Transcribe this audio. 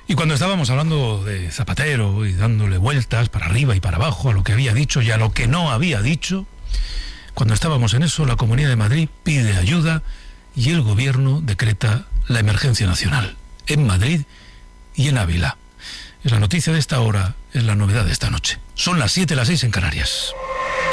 Y cuando estábamos hablando de Zapatero y dándole vueltas para arriba y para abajo a lo que había dicho y a lo que no había dicho, cuando estábamos en eso, la Comunidad de Madrid pide ayuda y el gobierno decreta la emergencia nacional en Madrid y en Ávila. Es la noticia de esta hora, es la novedad de esta noche. Son las 7, las 6 en Canarias.